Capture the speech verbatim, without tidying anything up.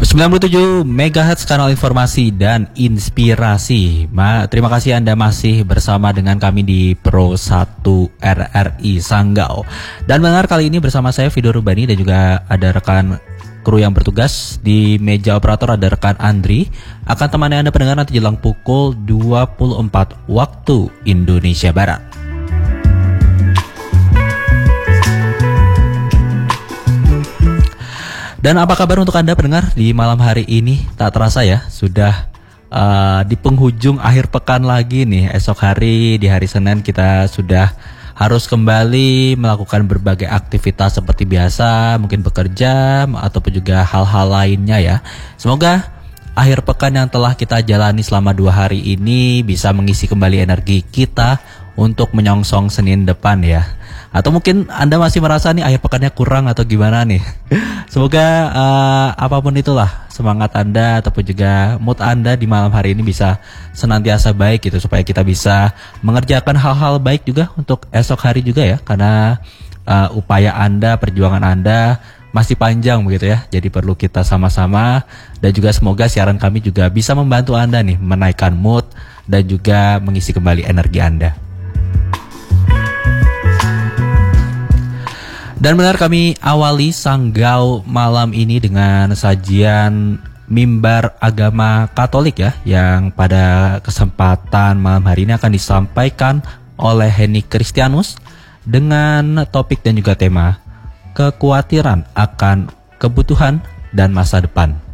sembilan puluh tujuh megahertz kanal informasi dan inspirasi. Ma, terima kasih Anda masih bersama dengan kami di Pro satu R R I Sanggau. Dan benar kali ini bersama saya Vido Rubani dan juga ada rekan kru yang bertugas di meja operator, ada rekan Andri. Akan temani Anda pendengar nanti jelang pukul dua puluh empat waktu Indonesia Barat. Dan apa kabar untuk Anda pendengar di malam hari ini? Tak terasa ya, sudah uh, di penghujung akhir pekan lagi nih. Esok hari di hari Senin kita sudah harus kembali melakukan berbagai aktivitas seperti biasa, mungkin bekerja ataupun juga hal-hal lainnya ya. Semoga akhir pekan yang telah kita jalani selama dua hari ini bisa mengisi kembali energi kita untuk menyongsong Senin depan ya. Atau mungkin Anda masih merasa nih akhir pekannya kurang atau gimana nih. Semoga uh, apapun itulah semangat Anda ataupun juga mood Anda di malam hari ini bisa senantiasa baik gitu, supaya kita bisa mengerjakan hal-hal baik juga untuk esok hari juga ya. Karena uh, upaya Anda, perjuangan Anda masih panjang begitu ya. Jadi perlu kita sama-sama, dan juga semoga siaran kami juga bisa membantu Anda nih menaikkan mood dan juga mengisi kembali energi Anda. Dan benar, kami awali Sanggau malam ini dengan sajian mimbar agama Katolik ya, yang pada kesempatan malam hari ini akan disampaikan oleh Henny Kristianus dengan topik dan juga tema kekhawatiran akan kebutuhan dan masa depan.